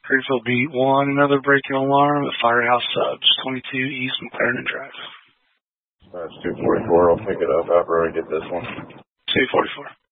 Greenfield beat 1, another breaking alarm at Firehouse Subs, 22 East McLaren Drive. That's 244. I'll pick it up after I get this one. 244.